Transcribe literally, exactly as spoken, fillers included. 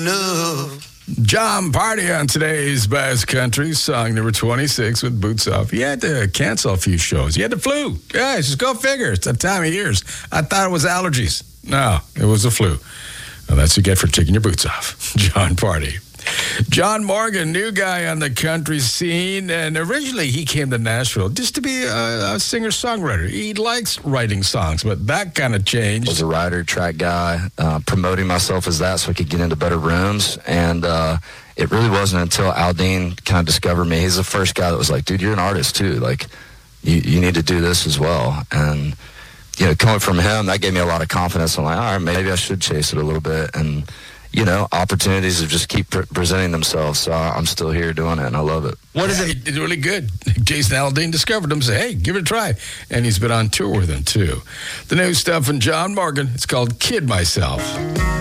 No. John Party on today's Best Country, song number twenty-six with Boots Off. He had to cancel a few shows. He had the flu. Guys, just go figure. It's that time of years. I thought it was allergies. No, it was the flu. Well, that's what you get for taking your boots off. John Party. John Morgan, new guy on the country scene, and originally he came to Nashville just to be a, a singer-songwriter. He likes writing songs, but that kind of changed. I was a writer, track guy, uh, promoting myself as that so I could get into better rooms, and uh, it really wasn't until Aldine kind of discovered me. He's the first guy that was like, dude, you're an artist too. Like, you, you need to do this as well. And, you know, coming from him, that gave me a lot of confidence. I'm like, all right, maybe I should chase it a little bit. And you know, opportunities just keep pre- presenting themselves. So I'm still here doing it, and I love it. What is it? It's really good. Jason Aldean discovered him, said, hey, give it a try. And he's been on tour with him, too. The new stuff from John Morgan, it's called Kid Myself.